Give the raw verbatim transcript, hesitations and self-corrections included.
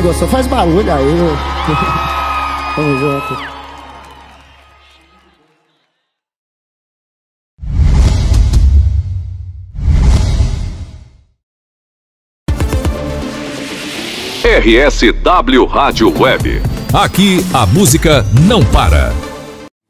que gostou. Faz barulho aí. Tamo junto. R S W Rádio Web. Aqui a música não para.